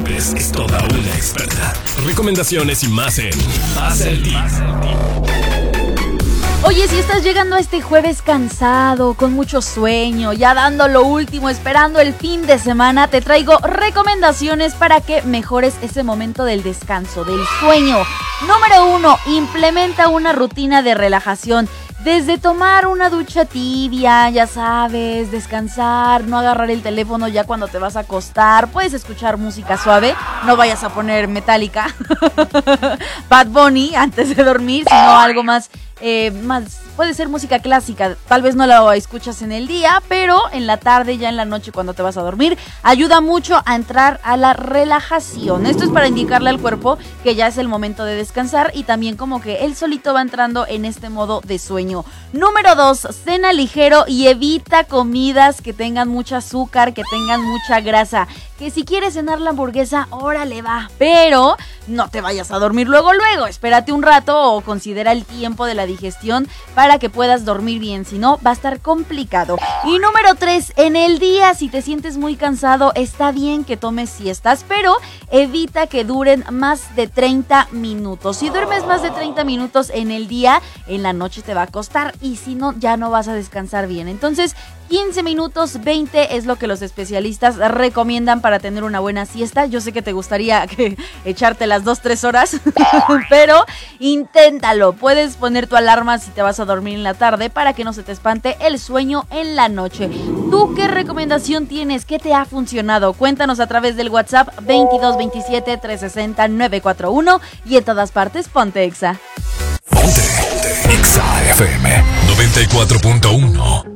López es toda una experta. Recomendaciones y más en Pasa el Tip. Oye, si estás llegando a este jueves cansado, con mucho sueño, ya dando lo último, esperando el fin de semana, te traigo recomendaciones para que mejores ese momento del descanso, del sueño. Número 1, implementa una rutina de relajación. Desde tomar una ducha tibia, ya sabes, descansar, no agarrar el teléfono ya cuando te vas a acostar, puedes escuchar música suave, no vayas a poner Metallica, Bad Bunny antes de dormir, sino algo más, puede ser música clásica, tal vez no la escuchas en el día, pero en la tarde, ya en la noche cuando te vas a dormir, ayuda mucho a entrar a la relajación. Esto es para indicarle al cuerpo que ya es el momento de descansar y también como que él solito va entrando en este modo de sueño. Número 2, cena ligero y evita comidas que tengan mucho azúcar, que tengan mucha grasa. Que si quieres cenar la hamburguesa, órale va, pero no te vayas a dormir luego, espérate un rato o considera el tiempo de la digestión para que puedas dormir bien, si no va a estar complicado. Y número 3, en el día si te sientes muy cansado, está bien que tomes siestas, pero evita que duren más de 30 minutos. Si duermes más de 30 minutos en el día, en la noche te va a costar y si no, ya no vas a descansar bien. Entonces, 15 minutos, 20 es lo que los especialistas recomiendan para tener una buena siesta. Yo sé que te gustaría echarte las 2-3 horas, pero inténtalo. Puedes poner tu alarma si te vas a dormir en la tarde para que no se te espante el sueño en la noche. ¿Tú qué recomendación tienes? ¿Qué te ha funcionado? Cuéntanos a través del WhatsApp 2227 360 941 y en todas partes ponte Exa. Ponte Exa FM 94.1.